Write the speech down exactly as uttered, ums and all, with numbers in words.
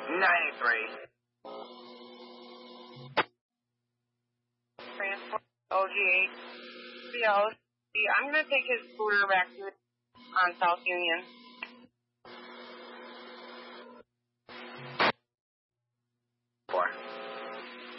ninety-three. Transport O G eight. C L C. I'm going to take his scooter back to on South Union.